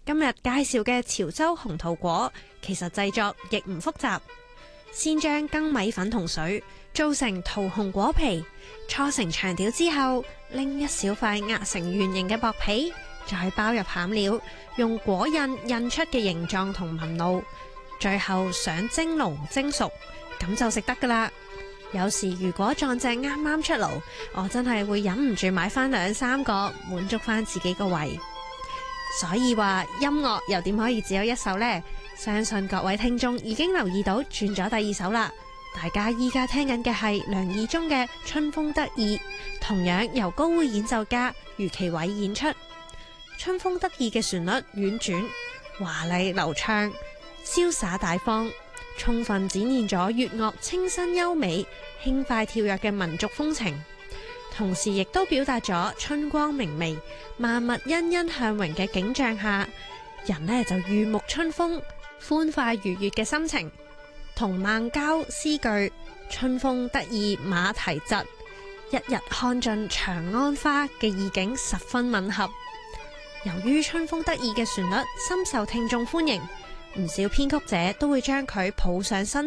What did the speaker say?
今日介紹嘅潮州紅桃果，其實製作亦唔複雜。先將粳米粉同水做成桃紅果皮，搓成長條之後，拎一小塊壓成圓形嘅薄皮，再包入餡料，用果印印出嘅形狀同紋路，最後上蒸籠蒸熟，咁就食得噶啦。有時如果撞正啱啱出爐，我真係會忍唔住買翻2、3個，滿足翻自己個胃。所以話音樂又點可以只有一首呢？相信各位聽眾已經留意到轉咗第2首啦。大家依家聽緊嘅係梁義忠嘅《春風得意》，同樣由高會演奏家余其偉演出。《春風得意》嘅旋律婉轉、華麗流暢、瀟灑大方，充分展現咗粵樂清新優美、輕快跳躍嘅民族風情，同時亦都表達咗春光明媚、萬物欣欣向榮嘅景象下，人呢就如沐春風、歡快愉悅嘅心情，同孟郊詩句春風得意馬蹄疾，一日看盡長安花嘅意境十分吻合。由於春風得意嘅旋律深受聽眾歡迎，唔少編曲者都會將佢譜上新